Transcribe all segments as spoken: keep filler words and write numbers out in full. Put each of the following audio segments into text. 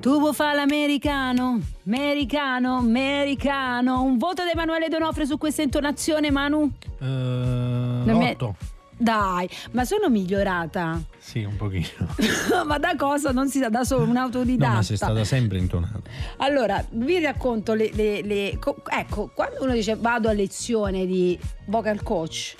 Tu vuoi fare l'americano? Americano, americano. Un voto di Emanuele Donofrio su questa intonazione, Manu? Uh, otto. Dai, ma sono migliorata? Sì, un pochino. Ma da cosa? Non si sa, da solo un autodidatta. No, ma sei stata sempre intonata. Allora, vi racconto le, le, le ecco, quando uno dice vado a lezione di vocal coach.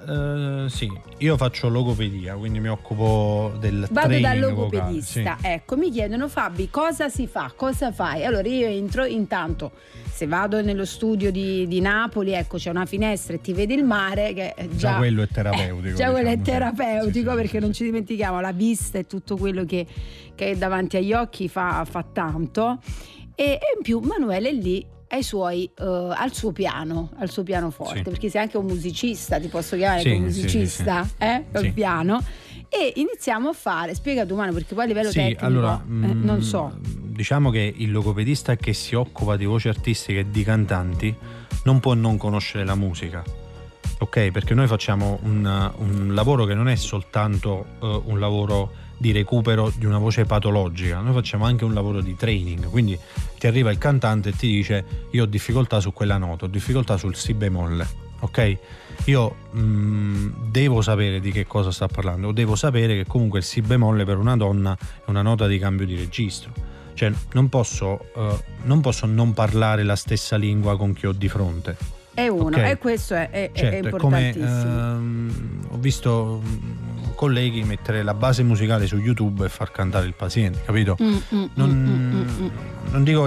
Uh, sì, io faccio logopedia, quindi mi occupo del Vado training dal logopedista, vocale, sì. Ecco, mi chiedono: Fabi, cosa si fa? Cosa fai? Allora io entro, intanto se vado nello studio di, di Napoli, ecco, c'è una finestra e ti vedi il mare, che già, già quello è terapeutico. Eh, già quello diciamo, è terapeutico, sì, perché sì, non sì. ci dimentichiamo, la vista e tutto quello che, che è davanti agli occhi fa, fa tanto. E, e in più Manuele è lì ai suoi, uh, al suo piano, al suo pianoforte, Sì. perché sei anche un musicista, ti posso chiamare Sì, come sì, musicista, sì, sì. eh? Col Sì. piano. E iniziamo a fare, spiega tu Manu, perché poi a livello Sì, tecnico allora, eh, non so. Diciamo che il logopedista che si occupa di voci artistiche e di cantanti non può non conoscere la musica, ok? Perché noi facciamo un, un lavoro che non è soltanto uh, un lavoro di recupero di una voce patologica, noi facciamo anche un lavoro di training, quindi ti arriva il cantante e ti dice: io ho difficoltà su quella nota, ho difficoltà sul si bemolle, ok? Io mh, devo sapere di che cosa sta parlando, o devo sapere che comunque il si bemolle per una donna è una nota di cambio di registro, cioè non posso, uh, non posso non parlare la stessa lingua con chi ho di fronte. È uno, okay? E questo è, è, certo, è importantissimo. È come, ehm, ho visto colleghi mettere la base musicale su YouTube e far cantare il paziente, capito? Mm, mm, non, mm, mm, mm. non dico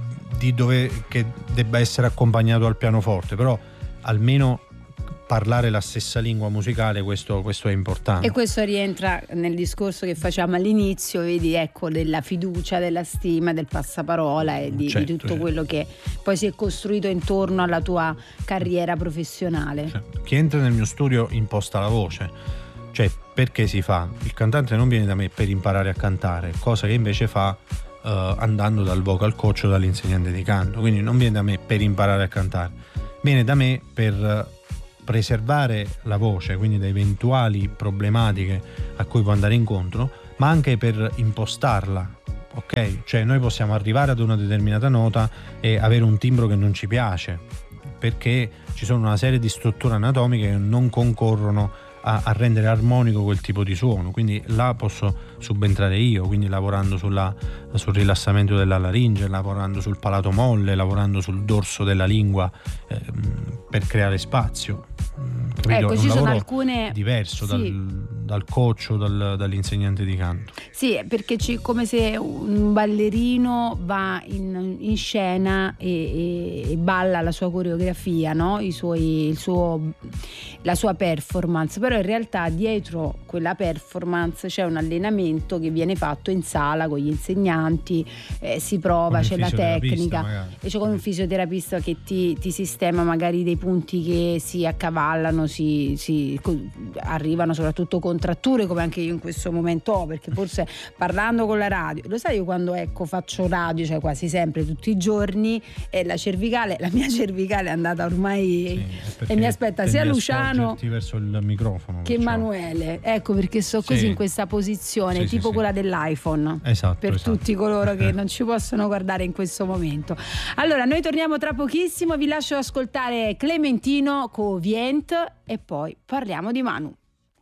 di dove che debba essere accompagnato al pianoforte, però almeno parlare la stessa lingua musicale, questo, questo è importante. E questo rientra nel discorso che facciamo all'inizio, vedi, ecco, della fiducia, della stima, del passaparola e di, certo, di tutto certo. quello che poi si è costruito intorno alla tua carriera professionale. Certo. Chi entra nel mio studio imposta la voce, cioè perché si fa? Il cantante non viene da me per imparare a cantare, cosa che invece fa uh, andando dal vocal coach o dall'insegnante di canto, quindi non viene da me per imparare a cantare, viene da me per uh, preservare la voce, quindi da eventuali problematiche a cui può andare incontro, ma anche per impostarla, ok? Cioè noi possiamo arrivare ad una determinata nota e avere un timbro che non ci piace, perché ci sono una serie di strutture anatomiche che non concorrono a, a rendere armonico quel tipo di suono, quindi là posso subentrare io, quindi lavorando sulla, sul rilassamento della laringe, lavorando sul palato molle, lavorando sul dorso della lingua, eh, per creare spazio. Capito? Ecco, è ci un sono lavoro alcune diverso, sì. dal, dal coach o dal, dall'insegnante di canto. Sì, perché ci, come se un ballerino va in, in scena e, e, e balla la sua coreografia, no? I suoi, il suo, la sua performance, però in realtà dietro quella performance c'è un allenamento che viene fatto in sala con gli insegnanti, eh, si prova, c'è la tecnica magari. e c'è con un fisioterapista che ti, ti sistema magari dei punti che si accavallano, si, si arrivano soprattutto contratture, come anche io in questo momento ho, perché forse parlando con la radio, lo sai, io quando ecco faccio radio, cioè quasi sempre tutti i giorni, e la cervicale, la mia cervicale è andata ormai sì, e mi aspetta sia Luciano verso il microfono che Emanuele, ecco perché sto così sì. in questa posizione, sì, tipo sì, quella sì. dell'iPhone, esatto, per esatto. tutti coloro che non ci possono guardare in questo momento. Allora noi torniamo tra pochissimo, vi lascio ascoltare Clementino con Vient e poi parliamo di Manu.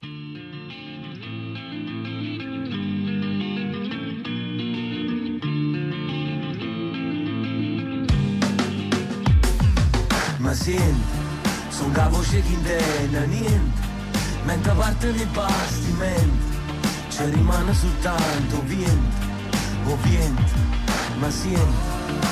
Ma senti, son la voce che intende niente, mentre parte nei bastimenti, ci rimane soltanto vento, o vento, ma senti.